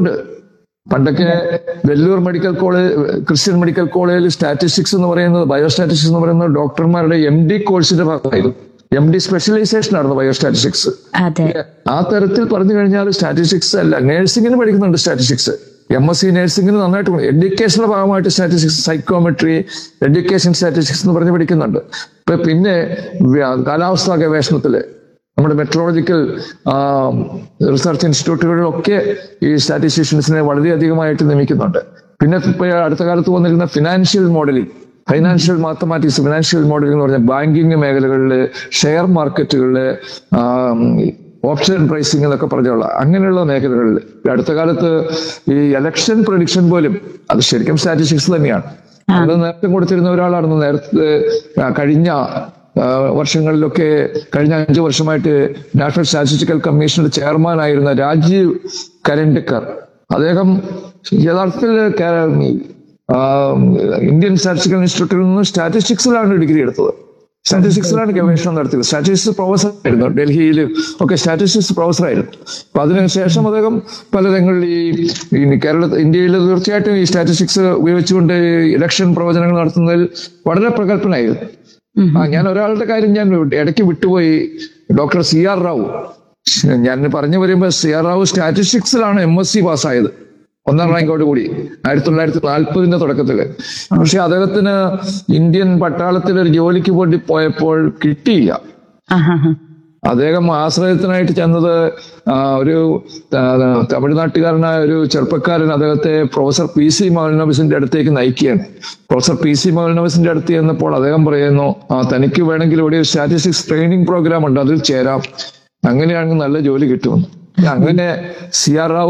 ഉണ്ട്. പണ്ടൊക്കെ Vellore medical college, Christian medical കോളേജിൽ സ്റ്റാറ്റിസ്റ്റിക്സ് എന്ന് പറയുന്നത്, ബയോസ്റ്റാറ്റിസ്റ്റിക്സ് എന്ന് പറയുന്നത് ഡോക്ടർമാരുടെ MD കോഴ്സിന്റെ ഭാഗമായിരുന്നു. MD സ്പെഷ്യലൈസേഷൻ ആയിരുന്നു ബയോസ്റ്റാറ്റിസ്റ്റിക്സ്. ആ തരത്തിൽ പറഞ്ഞു കഴിഞ്ഞാൽ സ്റ്റാറ്റിസ്റ്റിക്സ് അല്ല, നേഴ്സിംഗിന് പഠിക്കുന്നുണ്ട് സ്റ്റാറ്റിസ്റ്റിക്സ്. MSc നേഴ്സിംഗിന് നന്നായിട്ട് എഡ്യൂക്കേഷന്റെ ഭാഗമായിട്ട് സ്റ്റാറ്റിസ്റ്റിക്സ്, സൈക്കോമെട്രി, എഡ്യൂക്കേഷൻ സ്റ്റാറ്റിസ്റ്റിക്സ് എന്ന് പറഞ്ഞ് പഠിക്കുന്നുണ്ട്. പിന്നെ കാലാവസ്ഥാ ഗവേഷണത്തില് നമ്മുടെ മെട്രോളജിക്കൽ റിസർച്ച് ഇൻസ്റ്റിറ്റ്യൂട്ടുകളിലൊക്കെ ഈ സ്റ്റാറ്റിസ്റ്റീഷ്യൻസിനെ വളരെയധികമായിട്ട് നിയമിക്കുന്നുണ്ട്. പിന്നെ ഇപ്പൊ അടുത്ത കാലത്ത് വന്നിരുന്ന financial modelling, financial mathematics, financial modelling എന്ന് പറഞ്ഞാൽ ബാങ്കിങ് മേഖലകളിൽ, ഷെയർ മാർക്കറ്റുകളിൽ, ഓപ്ഷൻ പ്രൈസിംഗ് എന്നൊക്കെ പറഞ്ഞുള്ള അങ്ങനെയുള്ള മേഖലകളിൽ അടുത്ത കാലത്ത് ഈ ഇലക്ഷൻ പ്രഡിക്ഷൻ പോലും അത് ശരിക്കും സ്റ്റാറ്റിസ്റ്റിക്സ് തന്നെയാണ്. അത് നേരത്തെ കൊടുത്തിരുന്ന ഒരാളായിരുന്നു. നേരത്തെ കഴിഞ്ഞ വർഷങ്ങളിലൊക്കെ, കഴിഞ്ഞ 5 വർഷമായിട്ട് നാഷണൽ സ്റ്റാറ്റിസ്റ്റിക്കൽ കമ്മീഷന്റെ ചെയർമാൻ ആയിരുന്ന രാജീവ് കരണ്ടക്കർ, അദ്ദേഹം യഥാർത്ഥത്തിൽ ഇന്ത്യൻ സ്റ്റാറ്റിസ്റ്റിക്കൽ ഇൻസ്റ്റിറ്റ്യൂട്ടിൽ നിന്ന് സ്റ്റാറ്റിസ്റ്റിക്സിലാണ് ഡിഗ്രി എടുത്തത്, സ്റ്റാറ്റിസ്റ്റിക്സിലാണ് ഗവേഷണം നടത്തിയത്. സ്റ്റാറ്റിസ്റ്റിക്സ് പ്രൊഫസർ ആയിരുന്നു, ഡൽഹിയിൽ ഒക്കെ സ്റ്റാറ്റിസ്റ്റിക്സ് പ്രൊഫസർ ആയിരുന്നു. അപ്പൊ അതിനുശേഷം അദ്ദേഹം പല രംഗങ്ങളിൽ ഈ ഇന്ത്യയിൽ തീർച്ചയായിട്ടും ഈ സ്റ്റാറ്റിസ്റ്റിക്സ് ഉപയോഗിച്ചുകൊണ്ട് ഇലക്ഷൻ പ്രവചനങ്ങൾ നടത്തുന്നതിൽ വളരെ പ്രഗത്ഭനായിരുന്നു. ഞാൻ ഒരാളുടെ കാര്യം ഞാൻ ഇടയ്ക്ക് വിട്ടുപോയി, ഡോക്ടർ CR റാവു. ഞാൻ പറഞ്ഞു വരുമ്പോൾ CR റാവു സ്റ്റാറ്റിസ്റ്റിക്സിലാണ് MSc പാസ്സായത്, 1ാം റാങ്കോട് കൂടി 1940 തുടക്കത്തില്. പക്ഷെ അദ്ദേഹത്തിന് ഇന്ത്യൻ പട്ടാളത്തിൽ ഒരു ജോലിക്ക് വേണ്ടി പോയപ്പോൾ കിട്ടിയില്ല. അദ്ദേഹം ആശ്രയത്തിനായിട്ട് ചെന്നത് ഒരു തമിഴ്നാട്ടുകാരനായ ഒരു ചെറുപ്പക്കാരൻ അദ്ദേഹത്തെ പ്രൊഫസർ PC മൗലനബിസിന്റെ അടുത്തേക്ക് നയിക്കുകയാണ്. പ്രൊഫസർ PC മൗലനബിസിന്റെ അടുത്ത് ചെന്നപ്പോൾ അദ്ദേഹം പറയുന്നു, തനിക്ക് വേണമെങ്കിൽ ഇവിടെ ഒരു സ്റ്റാറ്റിസ്റ്റിക്സ് ട്രെയിനിങ് പ്രോഗ്രാം ഉണ്ട്, അതിൽ ചേരാം, അങ്ങനെയാണെങ്കിൽ നല്ല ജോലി കിട്ടുമെന്ന്. അങ്ങനെ CR റാവു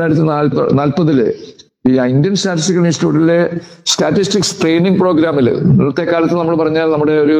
1940 ഈ ഇന്ത്യൻ സ്റ്റാറ്റിസ്റ്റിക്കൽ ഇൻസ്റ്റിറ്റ്യൂട്ടിലെ സ്റ്റാറ്റിസ്റ്റിക്സ് ട്രെയിനിങ് പ്രോഗ്രാമില്, ഇന്നത്തെ കാലത്ത് നമ്മൾ പറഞ്ഞാൽ നമ്മുടെ ഒരു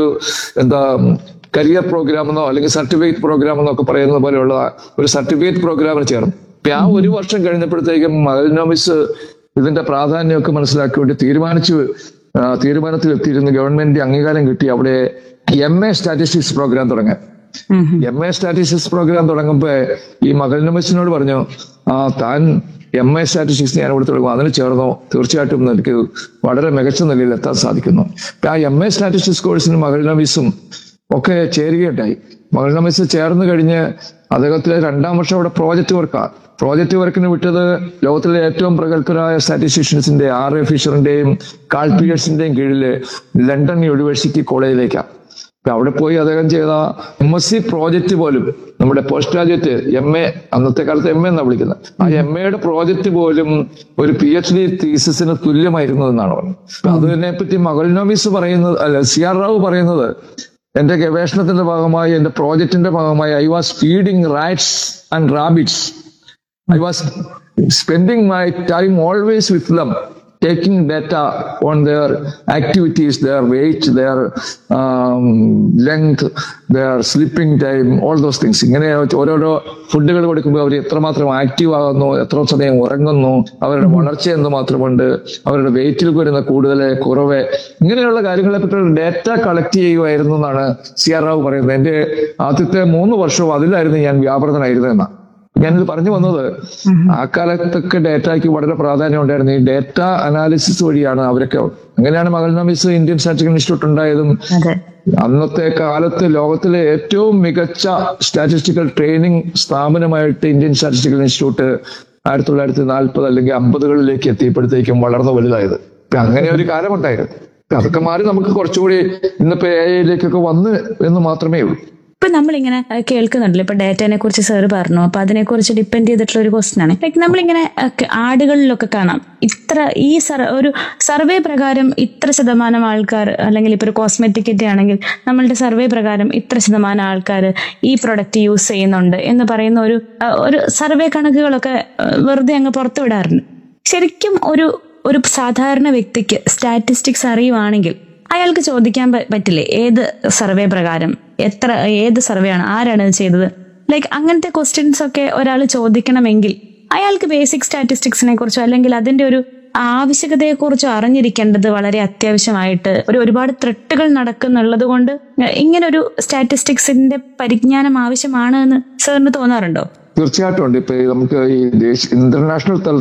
കരിയർ പ്രോഗ്രാം എന്നോ അല്ലെങ്കിൽ സർട്ടിഫിക്കറ്റ് പ്രോഗ്രാം എന്നൊക്കെ പറയുന്ന പോലെയുള്ള ഒരു സർട്ടിഫിക്കറ്റ് പ്രോഗ്രാമിന് ചേർന്നു. അപ്പൊ ആ 1 വർഷം കഴിഞ്ഞപ്പോഴത്തേക്കും മൗലനബിസ് ഇതിന്റെ പ്രാധാന്യമൊക്കെ മനസ്സിലാക്കിക്കൊണ്ട് തീരുമാനത്തിലെത്തിയിരുന്ന ഗവൺമെന്റിന്റെ അംഗീകാരം കിട്ടി അവിടെ MA സ്റ്റാറ്റിസ്റ്റിക്സ് പ്രോഗ്രാം തുടങ്ങാൻ. MA സ്റ്റാറ്റിസ്റ്റിക്സ് പ്രോഗ്രാം തുടങ്ങുമ്പോ ഈ മൗലനബിസിനോട് പറഞ്ഞു, താൻ MA സ്റ്റാറ്റിസ്റ്റിക്സ് ഞാൻ ഇവിടെ തുടങ്ങും, അതിന് ചേർന്നോ, തീർച്ചയായിട്ടും എനിക്ക് വളരെ മികച്ച നിലയിൽ എത്താൻ സാധിക്കുന്നു. ആ MA സ്റ്റാറ്റിസ്റ്റിക്സ് കോഴ്സിന് മൗലനബിസും ഒക്കെ ചേരുകയുണ്ടായി. മൗലനബിസ് ചേർന്ന് കഴിഞ്ഞ് അദ്ദേഹത്തിലെ 2ാം വർഷം അവിടെ പ്രോജക്റ്റ് വർക്കിന് വിട്ടത് ലോകത്തിലെ ഏറ്റവും പ്രഗത്ഭരായ സ്റ്റാറ്റിസ്റ്റീഷ്യൻസിന്റെ RA ഫിഷറിന്റെയും കാൾ പിയേഴ്സിന്റെയും കീഴിൽ ലണ്ടൻ യൂണിവേഴ്സിറ്റി കോളേജിലേക്കാണ്. അവിടെ പോയി അദ്ദേഹം ചെയ്ത MSc പ്രോജക്റ്റ് പോലും, നമ്മുടെ പോസ്റ്റ് ഗ്രാജുവേറ്റ് MA, അന്നത്തെ കാലത്ത് MA എന്നാണ് വിളിക്കുന്നത്, ആ MAയുടെ പ്രോജക്റ്റ് പോലും ഒരു PhD തീസിസിന് തുല്യമായിരുന്നു എന്നാണ് പറഞ്ഞത്. അതിനെ പറ്റി മൗലനബിസ് പറയുന്നത്, CR റാവു പറയുന്നത്, എന്റെ ഗവേഷണത്തിന്റെ ഭാഗമായി, എന്റെ പ്രോജക്റ്റിന്റെ ഭാഗമായി I was feeding rats and rabbits. I was spending my time always with them, taking data on their activities, their weight, their length, their sleeping time, all those things. ഇങ്ങനെ ഓരോരോ ഫുഡുകൾ കൊടുക്കുമ്പോൾ അവർ എത്രമാത്രം ആക്റ്റീവ് ആകുന്നു, എത്ര സമയം ഉറങ്ങുന്നു, അവരുടെ വളർച്ച എന്തുമാത്രമുണ്ട്, അവരുടെ വെയിറ്റിൽ വരുന്ന കൂടുതൽ കുറവ്, ഇങ്ങനെയുള്ള കാര്യങ്ങളെ പറ്റിയുള്ള ഡേറ്റ കളക്ട് ചെയ്യുമായിരുന്നു എന്നാണ് CR റാവു പറയുന്നത്. എന്റെ ആദ്യത്തെ 3 വർഷവും അതിലായിരുന്നു ഞാൻ വ്യാപൃതനായിരുന്നതെന്നാണ്. ഞാനിത് പറഞ്ഞു വന്നത്, ആ കാലത്തൊക്കെ ഡേറ്റയ്ക്ക് വളരെ പ്രാധാന്യം ഉണ്ടായിരുന്നു. ഈ ഡേറ്റ അനാലിസിസ് വഴിയാണ് അവരൊക്കെ, അങ്ങനെയാണ് മൗലനബിസ് ഇന്ത്യൻ സ്റ്റാറ്റിസ്റ്റിക്കൽ ഇൻസ്റ്റിറ്റ്യൂട്ട് ഉണ്ടായതും. അന്നത്തെ കാലത്ത് ലോകത്തിലെ ഏറ്റവും മികച്ച statistical training സ്ഥാപനമായിട്ട് Indian statistical institute 1940 അല്ലെങ്കിൽ 50കളിലേക്ക് എത്തിയപ്പോഴത്തേക്കും വളർന്നു വലുതായത്. അങ്ങനെ ഒരു കാലമുണ്ടായിരുന്നു. അതൊക്കെ മാറി നമുക്ക് കുറച്ചുകൂടി ഇന്നിപ്പോ AI വന്ന് എന്ന് മാത്രമേ ഉള്ളൂ. ഇപ്പൊ നമ്മളിങ്ങനെ കേൾക്കുന്നുണ്ടല്ലോ, ഇപ്പൊ ഡേറ്റനെ കുറിച്ച് സാറ് പറഞ്ഞു, അപ്പൊ അതിനെക്കുറിച്ച് ഡിപ്പെൻഡ് ചെയ്തിട്ടുള്ള ഒരു ക്വസ്റ്റ്യൻ ആണ്. ലൈക്ക് നമ്മളിങ്ങനെ ആടുകളിലൊക്കെ കാണാം, ഒരു സർവേ പ്രകാരം ഇത്ര ശതമാനം ആൾക്കാർ, അല്ലെങ്കിൽ ഇപ്പൊ ഒരു കോസ്മെറ്റിക്കിന്റെ ആണെങ്കിൽ നമ്മളുടെ സർവേ പ്രകാരം ഇത്ര ശതമാനം ആൾക്കാർ ഈ പ്രൊഡക്റ്റ് യൂസ് ചെയ്യുന്നുണ്ട് എന്ന് പറയുന്ന ഒരു സർവേ കണക്കുകളൊക്കെ വെറുതെ അങ്ങ് പുറത്തുവിടാറുണ്ട്. ശരിക്കും ഒരു സാധാരണ വ്യക്തിക്ക് സ്റ്റാറ്റിസ്റ്റിക്സ് അറിയുവാണെങ്കിൽ അയാൾക്ക് ചോദിക്കാൻ പറ്റില്ലേ, ഏത് സർവേ പ്രകാരം, ഏത് സർവേ ആണ്, ആരാണ് ഇത് ചെയ്തത്? ലൈക്ക് അങ്ങനത്തെ ക്വസ്റ്റ്യൻസ് ഒക്കെ ഒരാൾ ചോദിക്കണമെങ്കിൽ അയാൾക്ക് ബേസിക് സ്റ്റാറ്റിസ്റ്റിക്സിനെ കുറിച്ചോ അല്ലെങ്കിൽ അതിന്റെ ഒരു ആവശ്യകതയെക്കുറിച്ചോ അറിഞ്ഞിരിക്കേണ്ടത് വളരെ അത്യാവശ്യമായിട്ട് ഒരുപാട് ത്രെട്ടുകൾ നടക്കുന്നുള്ളത് കൊണ്ട് ഇങ്ങനെ ഒരു സ്റ്റാറ്റിസ്റ്റിക്സിന്റെ പരിജ്ഞാനം ആവശ്യമാണ് എന്ന് സാറിന് തോന്നാറുണ്ടോ? തീർച്ചയായിട്ടും ഉണ്ട്. ഇപ്പൊ നമുക്ക് ഈ ഇന്റർനാഷണൽ